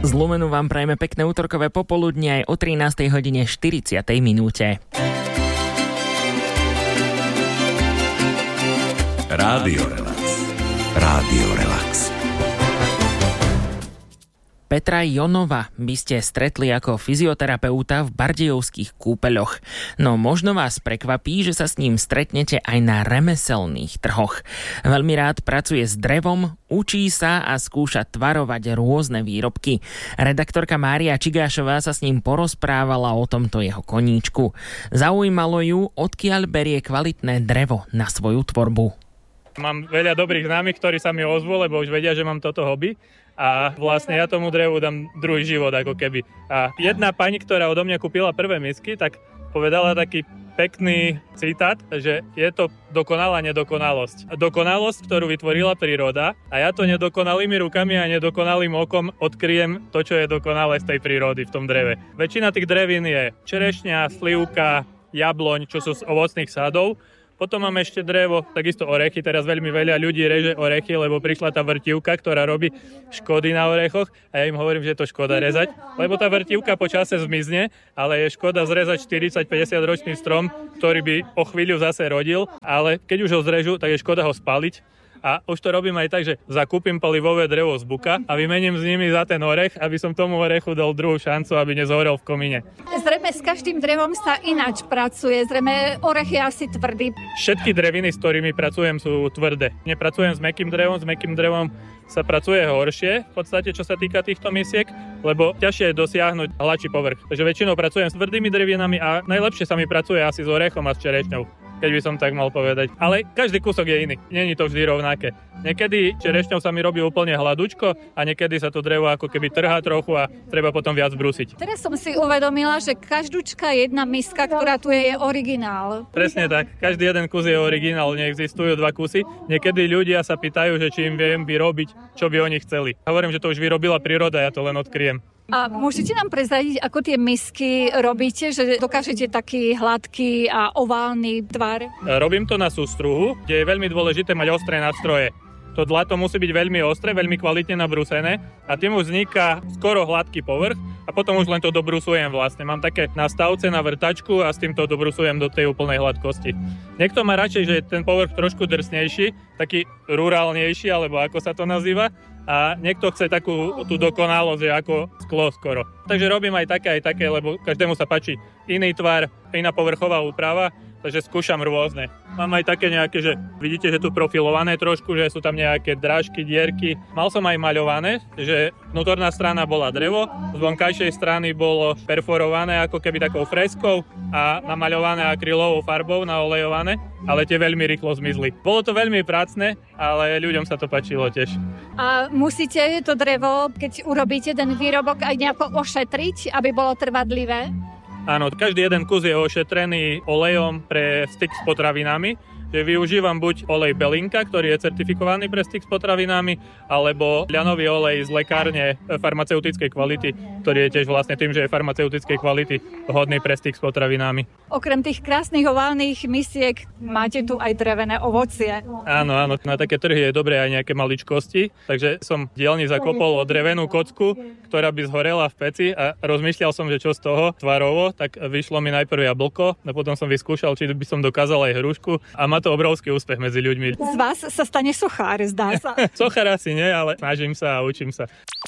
Z Lumenu vám prajeme pekné útorkové popoludnie aj o 13:40 minúte. Rádio Relax. Rádio Relax. Petra Jonova by ste stretli ako fyzioterapeuta v bardejovských kúpeľoch. No možno vás prekvapí, že sa s ním stretnete aj na remeselných trhoch. Veľmi rád pracuje s drevom, učí sa a skúša tvarovať rôzne výrobky. Redaktorka Mária Čigášová sa s ním porozprávala o tomto jeho koníčku. Zaujímalo ju, odkiaľ berie kvalitné drevo na svoju tvorbu. Mám veľa dobrých známych, ktorí sa mi ozvú, lebo už vedia, že mám toto hobby. A vlastne ja tomu drevu dám druhý život ako keby. A jedna pani, ktorá odo mňa kúpila prvé misky, tak povedala taký pekný citát, že je to dokonalá nedokonalosť. Dokonalosť, ktorú vytvorila príroda, a ja to nedokonalými rukami a nedokonalým okom odkryjem to, čo je dokonalé z tej prírody v tom dreve. Väčšina tých drevín je čerešňa, slivka, jabloň, čo sú z ovocných sadov. Potom máme ešte drevo, takisto orechy. Teraz veľmi veľa ľudí reže orechy, lebo prišla tá vrtivka, ktorá robí škody na orechoch. A ja im hovorím, že je to škoda rezať, lebo tá vrtivka po čase zmizne, ale je škoda zrezať 40-50 ročný strom, ktorý by o chvíľu zase rodil. Ale keď už ho zrežu, tak je škoda ho spáliť. A už to robím aj tak, že zakúpim palivové drevo z buka a vymením s nimi za ten orech, aby som tomu orechu dal druhú šancu, aby nezhorel v komíne. Zrejme s každým drevom sa ináč pracuje, zrejme orech je asi tvrdý. Všetky dreviny, s ktorými pracujem, sú tvrdé. Nepracujem s mäkkým drevom sa pracuje horšie, v podstate čo sa týka týchto misiek, lebo ťažšie je dosiahnuť hladší povrch. Takže väčšinou pracujem s tvrdými drevinami a najlepšie sa mi pracuje asi s orechom a s čerešňou, keď by som tak mal povedať. Ale každý kúsok je iný, není to vždy rovnaké. Niekedy čerešňou sa mi robí úplne hladučko a niekedy sa to drevo ako keby trhá trochu a treba potom viac brúsiť. Teraz som si uvedomila, že každúčka jedna miska, ktorá tu je originál. Presne tak, každý jeden kus je originál, neexistujú dva kusy. Niekedy ľudia sa pýtajú, že či im viem vyrobiť, čo by oni chceli. Hovorím, že to už vyrobila príroda, ja to len odkryjem. A môžete nám prezradiť, ako tie misky robíte, že dokážete taký hladký a oválny tvar? Robím to na sústruhu, kde je veľmi dôležité mať ostré nástroje. To dlato musí byť veľmi ostré, veľmi kvalitne nabrúsené a tým už vzniká skoro hladký povrch a potom už len to dobrusujem vlastne. Mám také nastavce na vrtačku a s týmto dobrusujem do tej úplnej hladkosti. Niekto má radšej, že je ten povrch trošku drsnejší, taký rurálnejší, alebo ako sa to nazýva, a niekto chce takú tú dokonalosť, že ako sklo skoro. Takže robím aj také, lebo každému sa páči iný tvar, iná povrchová úprava, takže skúšam rôzne. Mám aj také nejaké, že vidíte, že tu profilované trošku, že sú tam nejaké drážky, dierky. Mal som aj maľované, že vnútorná strana bola drevo, z vonkajšej strany bolo perforované ako keby takou freskou a namaľované akrylovou farbou, naolejované, ale tie veľmi rýchlo zmizli. Bolo to veľmi pracné, ale ľuďom sa to páčilo tiež. A musíte to drevo, keď urobíte ten výrobok, aj nejako ošetriť, aby bolo trvadlivé? Áno, každý jeden kus je ošetrený olejom pre styk s potravinami. Že využívam buď olej Belinka, ktorý je certifikovaný pre styk s potravinami, alebo ľanový olej z lekárne farmaceutickej kvality, ktorý je tiež vlastne tým, že je farmaceutickej kvality vhodný pre styk s potravinami. Okrem tých krásnych oválnych misiek máte tu aj drevené ovocie. Áno, na také trhy je dobré aj nejaké maličkosti, takže som dielni zakopol o drevenú kocku, ktorá by zhorela v peci a rozmýšľal som, že čo z toho tvarovo, tak vyšlo mi najprv jablko, a potom som vyskúšal, či by som dokázal aj hrušku a má to obrovský úspech medzi ľuďmi. Z vás sa stane sochár, zdá sa. Sochár asi nie, ale snažím sa a učím sa.